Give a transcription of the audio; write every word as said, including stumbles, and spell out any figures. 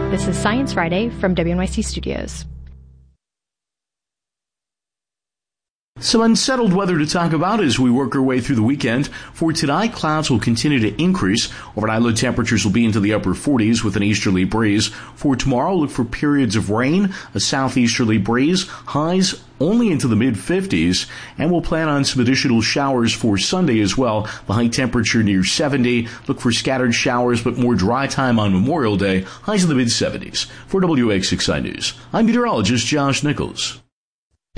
This is Science Friday from W N Y C Studios. Some unsettled weather to talk about as we work our way through the weekend. For tonight, clouds will continue to increase. Overnight low temperatures will be into the upper forties with an easterly breeze. For tomorrow, look for periods of rain, a southeasterly breeze, highs only into the mid-fifties, and we'll plan on some additional showers for Sunday as well. The high temperature near seventy. Look for scattered showers, but more dry time on Memorial Day. Highs in the mid-seventies. For W X six I News, I'm meteorologist Josh Nichols.